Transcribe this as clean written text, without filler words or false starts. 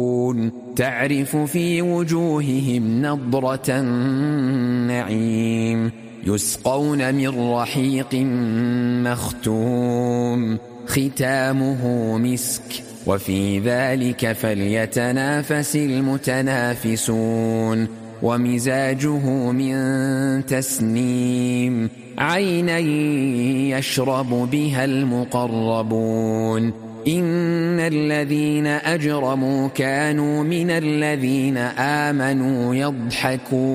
تعرف في وجوههم نضرة النعيم يسقون من رحيق مختوم ختامه مسك وفي ذلك فليتنافس المتنافسون ومزاجه من تسنيم عينا يشرب بها المقربون إن الذين أجرموا كانوا من الذين آمنوا يضحكون